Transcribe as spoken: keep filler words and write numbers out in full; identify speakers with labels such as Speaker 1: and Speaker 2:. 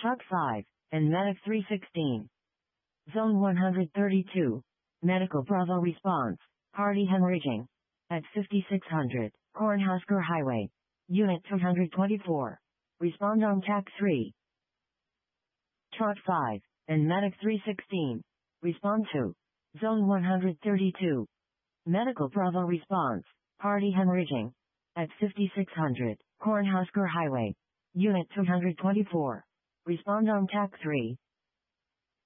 Speaker 1: Truck five, and Medic three sixteen. Zone one hundred thirty-two. Medical Bravo response. Party hemorrhaging. At fifty-six hundred, Cornhusker Highway. Unit two hundred twenty-four. Respond on T A C three. Truck five, and Medic three sixteen. Respond to. Zone one hundred thirty-two. Medical Bravo response. Party hemorrhaging. At fifty-six hundred, Cornhusker Highway. Unit two hundred twenty-four. Respond on T A C three.